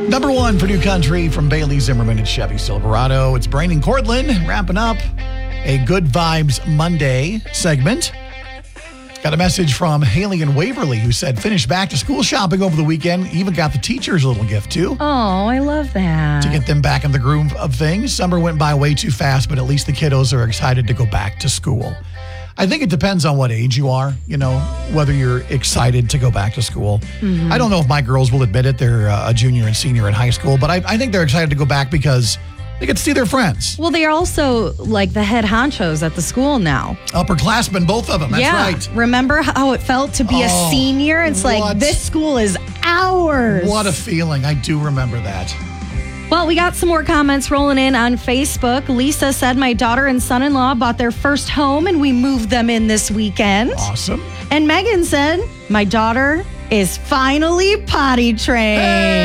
Number one for New Country from Bailey Zimmerman and Chevy Silverado. It's Brain and Cortland wrapping up a Good Vibes Monday segment. Got a message from Haley in Waverly who said, finished back to school shopping over the weekend. Even got the teachers a little gift too. Oh, I love that. To get them back in the groove of things. Summer went by way too fast, but at least the kiddos are excited to go back to school. I think it depends on what age you are, whether you're excited to go back to school. Mm-hmm. I don't know if my girls will admit it. They're a junior and senior in high school, but I think they're excited to go back because they get to see their friends. Well, they are also like the head honchos at the school now. Upperclassmen, both of them. That's right. Remember how it felt to be a senior? It's like, this school is ours. What a feeling. I do remember that. Well, we got some more comments rolling in on Facebook. Lisa said, my daughter and son-in-law bought their first home and we moved them in this weekend. Awesome. And Megan said, my daughter is finally potty trained.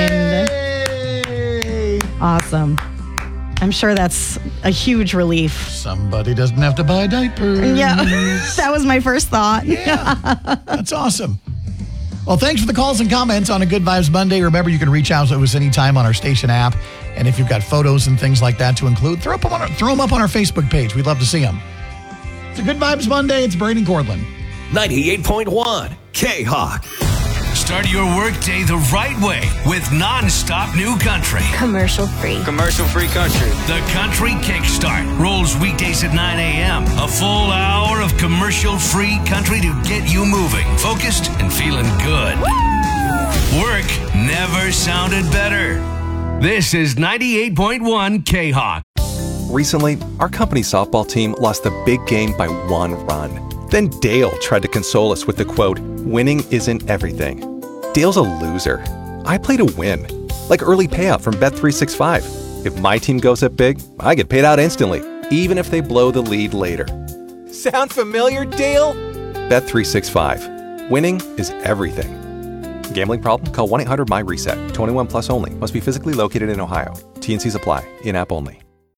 Hey! Awesome. I'm sure that's a huge relief. Somebody doesn't have to buy diapers. Yeah, that was my first thought. Yeah, that's awesome. Well, thanks for the calls and comments on a Good Vibes Monday. Remember, you can reach out to us anytime on our station app. And if you've got photos and things like that to include, throw them up on our Facebook page. We'd love to see them. It's a Good Vibes Monday. It's Braden Cortland. 98.1 K-Hawk. Start your workday the right way with non-stop New Country. Commercial free. Commercial-free country. The Country Kickstart rolls weekdays at 9 a.m. A full hour of commercial-free country to get you moving, focused, and feeling good. Work never sounded better. This is 98.1 K-Hawk. Recently, our company softball team lost the big game by 1 run. Then Dale tried to console us with the quote, winning isn't everything. Dale's a loser. I play to win. Like early payout from Bet365. If my team goes up big, I get paid out instantly, even if they blow the lead later. Sound familiar, Dale? Bet365. Winning is everything. Gambling problem? Call 1-800-MY-RESET. 21 plus only. Must be physically located in Ohio. T&Cs apply. In-app only.